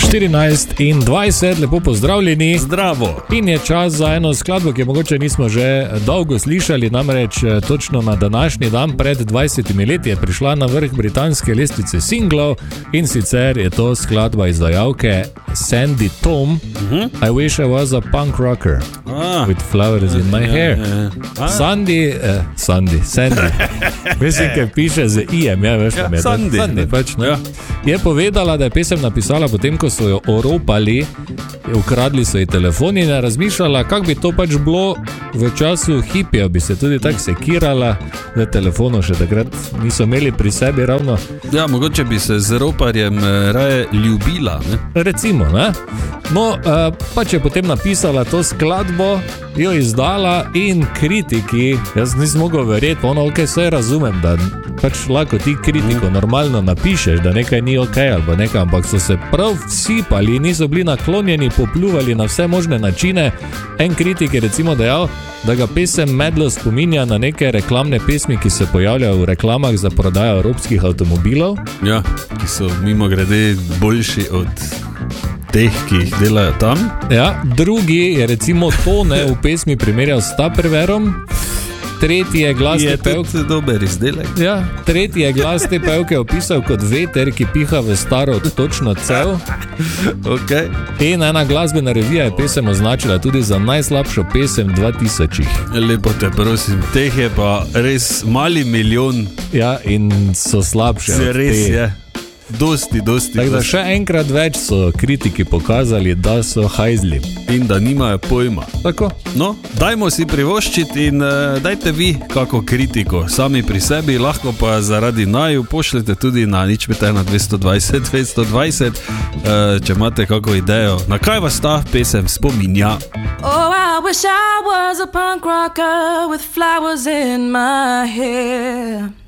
14:20, lepo pozdravljeni. Zdravo. In je čas za eno skladbo, ki mogoče nismo že dolgo slišali, namreč točno na današnji dan pred 20 leti je prišla na vrh britanske lestvice singlov in sicer je to skladba izdajalke Sandy Tom, I Wish I Was a Punk Rocker with Flowers in My Hair. Sandy. Mislim, kaj piše z i-em, veš, kam je. Sandy, pač, ne. Je povedala, da je pesem napisala potem, ko so jo oropali, ukradli so ji telefon in je razmišljala, kako bi to pač bilo v času hipijev, bi se tudi tako sekirala, da telefonov še takrat niso imeli pri sebi ravno. Ja, mogoče bi se z roparjem raje ljubila, ne? Recimo, ne? No, pač je potem napisala to skladbo, jo izdala in kritiki, jaz nisem mogel verjeti, ok, vse razumem, da pač lahko ti kritiko normalno napišeš, da nekaj ni ok ali nekaj, ampak so se prav vsipali, niso bili naklonjeni, popljuvali na vse možne načine. En kritik je recimo dejal, da ga pesem medlo spominja na neke reklamne pesmi, ki se pojavljajo v reklamah za prodajo evropskih avtomobilov. Ja, ki so mimogrede boljši od teh, ki jih delajo tam. Ja, drugi je recimo tone v pesmi primerjal s Tupperwareom. Tretji je glas te pevke. Je tudi dober izdelek. Ja, tretji je glas te pevke opisal kot veter, ki piha v staro odtočno cev. Okay. In ena glasbena revija je pesem označila tudi za najslabšo pesem 2000. Lepo te prosim, teh je pa res mali milijon. Ja, in so slabše. Res je. Dosti. Tako da še enkrat več so kritiki pokazali, da so hajzli. In da nimajo pojma. Tako. No, dajmo si privoščiti in dajte vi kako kritiko sami pri sebi, lahko pa zaradi naju pošljete tudi na 051-220-220, če imate kako idejo, na kaj vas ta pesem spominja. Oh, I wish I was a punk rocker with flowers in my hair.